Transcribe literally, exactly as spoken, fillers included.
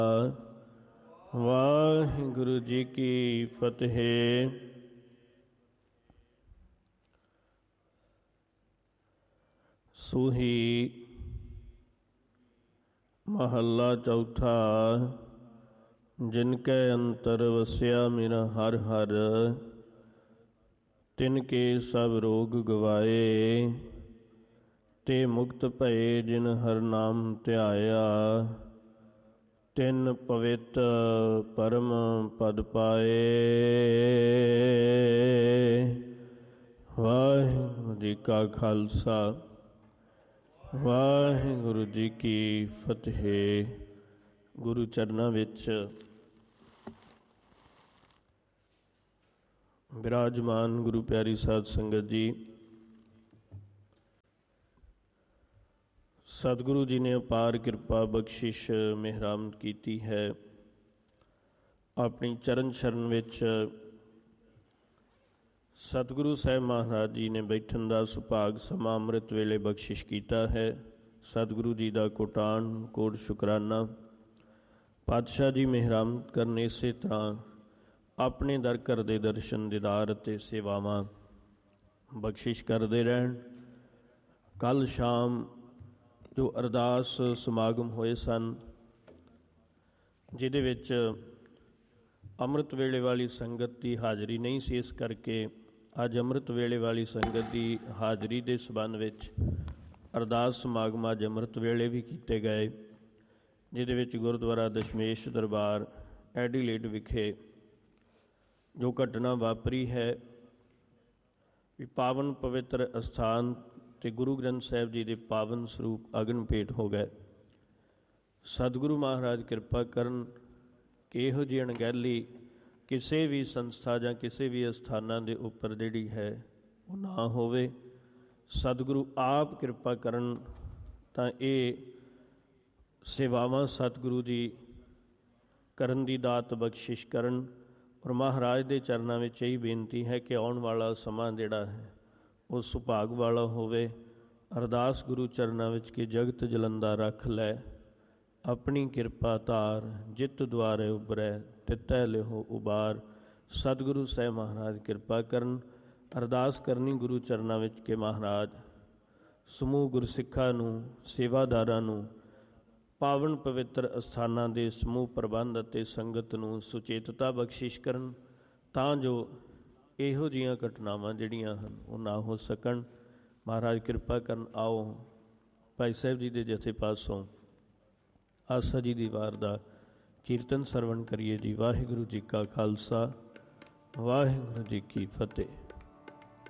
ਵਾਹਿਗੁਰੂ ਜੀ ਕੀ ਫਤਿਹ। ਸੂਹੀ ਮਹੱਲਾ ਚੌਥਾ। ਜਿਨ ਕੈ ਅੰਤਰ ਵਸਿਆ ਮੇਰਾ ਹਰ ਹਰ, ਤਿਨ ਕੇ ਸਭ ਰੋਗ ਗਵਾਏ। ਤੇ ਮੁਕਤ ਭਏ ਜਿਨ ਹਰ ਨਾਮ ਧਿਆਇਆ, ਤਿਨ ਪਵਿੱਤ ਪਰਮ ਪਦ ਪਾਏ। ਵਾਹਿਗੁਰੂ ਜੀ ਕਾ ਖਾਲਸਾ, ਵਾਹਿਗੁਰੂ ਜੀ ਕੀ ਫਤਿਹ। ਗੁਰੂ ਚਰਨਾਂ ਵਿੱਚ ਬਿਰਾਜਮਾਨ ਗੁਰੂ ਪਿਆਰੀ ਸਾਧ ਸੰਗਤ ਜੀ, ਸਤਿਗੁਰੂ ਜੀ ਨੇ ਅਪਾਰ ਕਿਰਪਾ ਬਖਸ਼ਿਸ਼ ਮਿਹਰਾਮਤ ਕੀਤੀ ਹੈ। ਆਪਣੀ ਚਰਨ ਸ਼ਰਨ ਵਿੱਚ ਸਤਿਗੁਰੂ ਸਾਹਿਬ ਮਹਾਰਾਜ ਜੀ ਨੇ ਬੈਠਣ ਦਾ ਸੁਭਾਗ ਸਮਾਂ ਅੰਮ੍ਰਿਤ ਵੇਲੇ ਬਖਸ਼ਿਸ਼ ਕੀਤਾ ਹੈ। ਸਤਿਗੁਰੂ ਜੀ ਦਾ ਕੋਟਾਨ ਕੋਟ ਸ਼ੁਕਰਾਨਾ। ਪਾਤਸ਼ਾਹ ਜੀ ਮਿਹਰਾਮਤ ਕਰਨ ਇਸੇ ਤਰ੍ਹਾਂ ਆਪਣੇ ਦਰ ਘਰ ਦੇ ਦਰਸ਼ਨ ਦੀਦਾਰ ਅਤੇ ਸੇਵਾਵਾਂ ਬਖਸ਼ਿਸ਼ ਕਰਦੇ ਰਹਿਣ। ਕੱਲ੍ਹ ਸ਼ਾਮ ਜੋ ਅਰਦਾਸ ਸਮਾਗਮ ਹੋਏ ਸਨ, ਜਿਹਦੇ ਵਿੱਚ ਅੰਮ੍ਰਿਤ ਵੇਲੇ ਵਾਲੀ ਸੰਗਤ ਦੀ ਹਾਜ਼ਰੀ ਨਹੀਂ ਸੀ, ਇਸ ਕਰਕੇ ਅੱਜ ਅੰਮ੍ਰਿਤ ਵੇਲੇ ਵਾਲੀ ਸੰਗਤ ਦੀ ਹਾਜ਼ਰੀ ਦੇ ਸੰਬੰਧ ਵਿੱਚ ਅਰਦਾਸ ਸਮਾਗਮ ਅੱਜ ਅੰਮ੍ਰਿਤ ਵੇਲੇ ਵੀ ਕੀਤੇ ਗਏ, ਜਿਹਦੇ ਵਿੱਚ ਗੁਰਦੁਆਰਾ ਦਸ਼ਮੇਸ਼ ਦਰਬਾਰ ਐਡੀਲੇਡ ਵਿਖੇ ਜੋ ਘਟਨਾ ਵਾਪਰੀ ਹੈ ਵੀ ਪਾਵਨ ਪਵਿੱਤਰ ਅਸਥਾਨ ਅਤੇ ਗੁਰੂ ਗ੍ਰੰਥ ਸਾਹਿਬ ਜੀ ਦੇ ਪਾਵਨ ਸਰੂਪ ਅਗਨ ਭੇਟ ਹੋ ਗਏ। ਸਤਿਗੁਰੂ ਮਹਾਰਾਜ ਕਿਰਪਾ ਕਰਨ ਕਿ ਇਹੋ ਜਿਹੀ ਅਣਗਹਿਲੀ ਕਿਸੇ ਵੀ ਸੰਸਥਾ ਜਾਂ ਕਿਸੇ ਵੀ ਅਸਥਾਨਾਂ ਦੇ ਉੱਪਰ ਜਿਹੜੀ ਹੈ ਉਹ ਨਾ ਹੋਵੇ। ਸਤਿਗੁਰੂ ਆਪ ਕਿਰਪਾ ਕਰਨ ਤਾਂ ਇਹ ਸੇਵਾਵਾਂ ਸਤਿਗੁਰੂ ਜੀ ਕਰਨ ਦੀ ਦਾਤ ਬਖਸ਼ਿਸ਼ ਕਰਨ। ਔਰ ਮਹਾਰਾਜ ਦੇ ਚਰਨਾਂ ਵਿੱਚ ਇਹੀ ਬੇਨਤੀ ਹੈ ਕਿ ਆਉਣ ਵਾਲਾ ਸਮਾਂ ਜਿਹੜਾ ਹੈ ਉਹ ਸੁਭਾਗ ਵਾਲਾ ਹੋਵੇ। ਅਰਦਾਸ ਗੁਰੂ ਚਰਨਾਂ ਵਿੱਚ ਕਿ ਜਗਤ ਜਲੰਦਾ ਰੱਖ ਲੈ, ਆਪਣੀ ਕਿਰਪਾ ਧਾਰ, ਜਿਤ ਦੁਆਰੇ ਉਬਰੈ ਤਿਤੈ ਲਿਹੋ ਉਬਾਰ। ਸਤਿਗੁਰੂ ਸਾਹਿਬ ਮਹਾਰਾਜ ਕਿਰਪਾ ਕਰਨ। ਅਰਦਾਸ ਕਰਨੀ ਗੁਰੂ ਚਰਨਾਂ ਵਿੱਚ ਕਿ ਮਹਾਰਾਜ ਸਮੂਹ ਗੁਰਸਿੱਖਾਂ ਨੂੰ, ਸੇਵਾਦਾਰਾਂ ਨੂੰ, ਪਾਵਨ ਪਵਿੱਤਰ ਅਸਥਾਨਾਂ ਦੇ ਸਮੂਹ ਪ੍ਰਬੰਧ ਅਤੇ ਸੰਗਤ ਨੂੰ ਸੁਚੇਤਤਾ ਬਖਸ਼ਿਸ਼ ਕਰਨ, ਤਾਂ ਜੋ ਇਹੋ ਜਿਹੀਆਂ ਘਟਨਾਵਾਂ ਜਿਹੜੀਆਂ ਹਨ ਉਹ ਨਾ ਹੋ ਸਕਣ। ਮਹਾਰਾਜ ਕਿਰਪਾ ਕਰਨ। ਆਓ ਭਾਈ ਸਾਹਿਬ ਜੀ ਦੇ ਜਥੇ ਪਾਸੋਂ ਆਸਾ ਜੀ ਦੀ ਵਾਰ ਦਾ ਕੀਰਤਨ ਸਰਵਣ ਕਰੀਏ ਜੀ। ਵਾਹਿਗੁਰੂ ਜੀ ਕਾ ਖਾਲਸਾ, ਵਾਹਿਗੁਰੂ ਜੀ ਕੀ ਫਤਿਹ।